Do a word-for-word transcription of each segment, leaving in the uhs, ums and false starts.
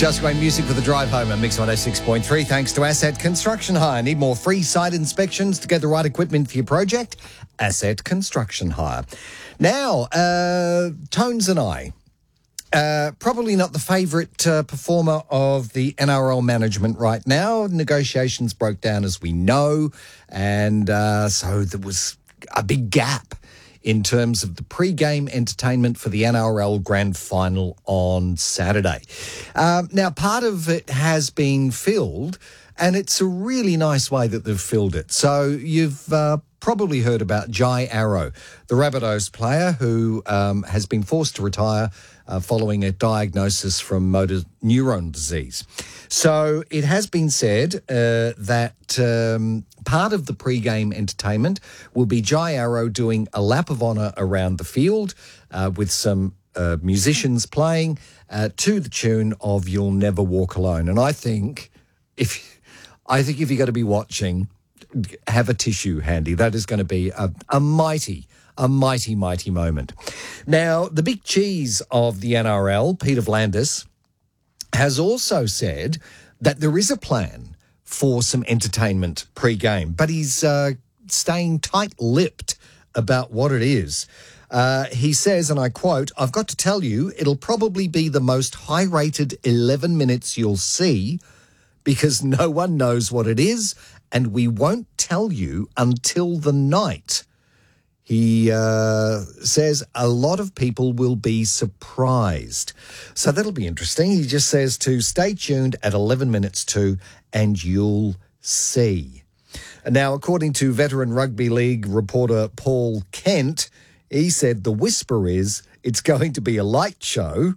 Just great music for the drive home at Mix one oh six point three. Thanks to Asset Construction Hire. Need more free site inspections to get the right equipment for your project? Asset Construction Hire. Now, uh, Tones and I, uh, probably not the favourite uh, performer of the N R L management right now. Negotiations broke down, as we know, and uh, so there was a big gap in terms of the pre-game entertainment for the N R L Grand Final on Saturday. Um, now, part of it has been filled, and it's a really nice way that they've filled it. So you've uh, probably heard about Jai Arrow, the Rabbitohs player who um, has been forced to retire uh, following a diagnosis from motor neuron disease. So it has been said uh, that um, part of the pre-game entertainment will be Jai Arrow doing a lap of honour around the field uh, with some uh, musicians playing uh, to the tune of You'll Never Walk Alone. And I think if I think if you're going to be watching, have a tissue handy. That is going to be a, a mighty, a mighty, mighty moment. Now, the big cheese of the N R L, Peter V'landys, has also said that there is a plan for some entertainment pre-game, but he's uh, staying tight-lipped about what it is. Uh, he says, and I quote, "I've got to tell you, it'll probably be the most high-rated eleven minutes you'll see because no one knows what it is, and we won't tell you until the night." He uh, says a lot of people will be surprised. So that'll be interesting. He just says to stay tuned at eleven minutes to, and you'll see. And now, according to veteran rugby league reporter Paul Kent, he said the whisper is it's going to be a light show.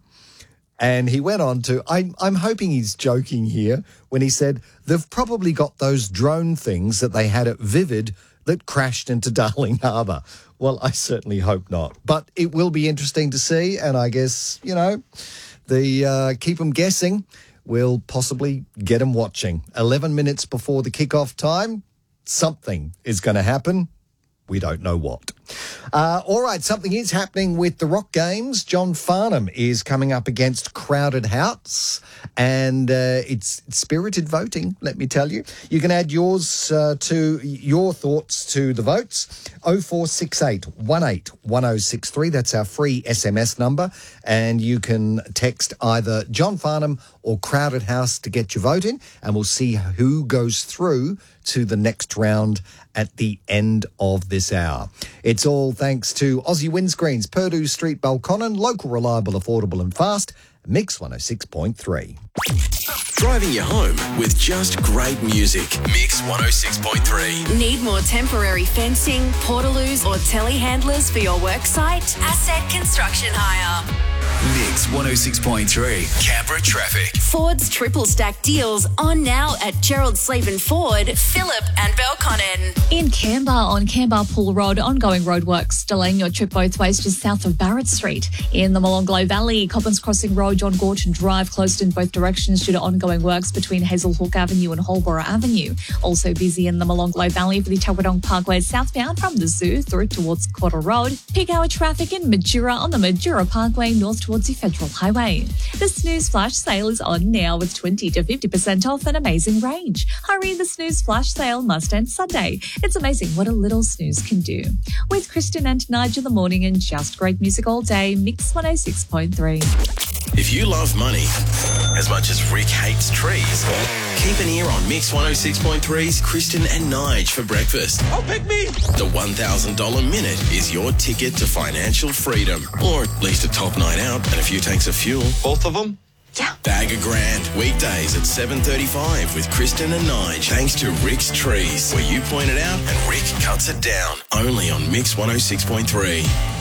And he went on to, I'm, I'm hoping he's joking here, when he said they've probably got those drone things that they had at Vivid that crashed into Darling Harbour. Well, I certainly hope not. But it will be interesting to see, and I guess, you know, the uh, keep them guessing will possibly get them watching. eleven minutes before the kickoff time, something is going to happen. We don't know what. Uh, all right, something is happening with the Rock Games. John Farnham is coming up against Crowded House, and uh, it's spirited voting, let me tell you. You can add yours uh, to your thoughts to the votes. oh four six eight, one eight, one oh six three. That's our free S M S number, and you can text either John Farnham or Crowded House to get your vote in, and we'll see who goes through to the next round at the end of this hour. It's all thanks to Aussie Windscreens, Purdue Street, Belconnen, local, reliable, affordable and fast, Mix one oh six point three. Driving you home with just great music. Mix one oh six point three. Need more temporary fencing, portaloos or telehandlers for your worksite? Asset Construction Hire. Mix one oh six point three. Canberra traffic. Ford's triple stack deals on now at Gerald Slaven Ford, Phillip and Belconnen. In Canberra on Canberra Pool Road, ongoing roadworks delaying your trip both ways just south of Barrett Street. In the Molonglo Valley, Coppins Crossing Road, John Gorton Drive closed in both directions due to ongoing works between Hazelhawk Avenue and Holborough Avenue. Also busy in the Molonglo Valley for the Tawadong Parkway southbound from the zoo through towards Quarter Road. Peak hour traffic in Majura on the Majura Parkway north towards the Federal Highway. The Snooze Flash sale is on now with twenty to fifty percent off an amazing range. Hurry, the Snooze Flash sale must end Sunday. It's amazing what a little snooze can do. With Kristen and Nigel in the morning and just great music all day, Mix one oh six point three. If you love money as much as Rick hates trees, keep an ear on Mix one oh six point three's Kristen and Nige for breakfast. Oh, pick me! The one thousand dollars minute is your ticket to financial freedom, or at least a top night out and a few tanks of fuel. Both of them? Yeah. Bag a grand, weekdays at seven thirty-five with Kristen and Nige, thanks to Rick's Trees, where you point it out and Rick cuts it down. Only on Mix one oh six point three.